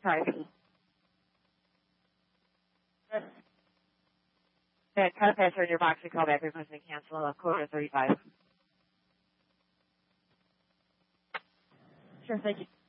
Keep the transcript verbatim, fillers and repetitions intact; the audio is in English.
Sorry. Okay, cut a password in your box and call back. Request and cancel. Uh, quota thirty-five. Sure, thank you.